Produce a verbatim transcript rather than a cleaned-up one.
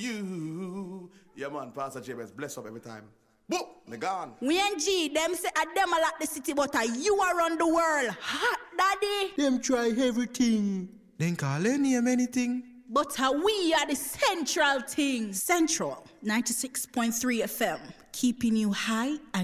you. Yeah, man, Pastor James, bless up every time. Boop, me gone. We and G, them say a them a like the city, but a you around the world. Hot, daddy. Them try everything. Then call any name anything. But uh, we are the central thing. Central, ninety-six point three F M, keeping you high and